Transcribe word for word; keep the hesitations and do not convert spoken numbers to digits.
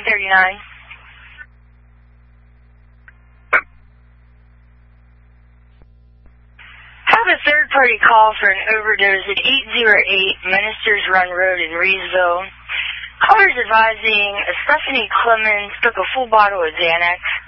fifteen thirty-nine. Have a third-party call for an overdose at eight oh eight Ministers Run Road in Reedsville. Callers advising Stephanie Clemens took a full bottle of Xanax.